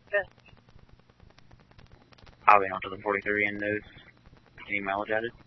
I'll be on to the 43 and those. Any mileage added?